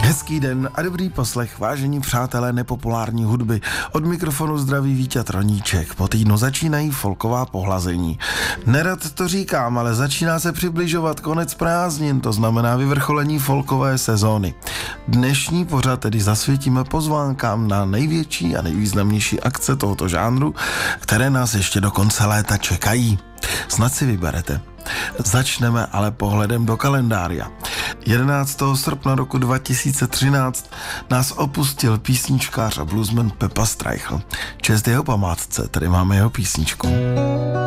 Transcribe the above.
Hezký den a dobrý poslech, vážení přátelé nepopulární hudby. Od mikrofonu zdraví Víťa Roníček. Po týdnu začínají folková pohlazení. Nerad to říkám, ale začíná se přibližovat konec prázdnin, to znamená vyvrcholení folkové sezóny. Dnešní pořad tedy zasvětíme pozvánkám na největší a nejvýznamnější akce tohoto žánru, které nás ještě do konce léta čekají. Snad si vyberete. Začneme ale pohledem do kalendária. 11. srpna roku 2013 nás opustil písničkář a bluesman Pepa Streichel. Čest jeho památce, tady máme jeho písničku.